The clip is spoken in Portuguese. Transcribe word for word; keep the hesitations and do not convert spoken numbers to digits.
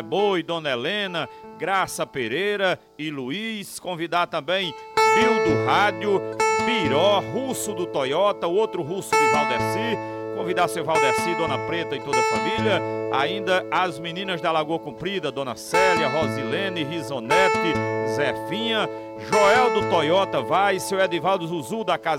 Boi, Dona Helena, Graça Pereira e Luiz. Convidar também Bill do Rádio, Biró, Russo do Toyota, o outro Russo de Valdeci. Convidar seu Valdeci, Dona Preta e toda a família. Ainda as meninas da Lagoa Comprida, Dona Célia, Rosilene, Risonete, Zefinha, Joel do Toyota vai, seu Edivaldo Zuzu da Casa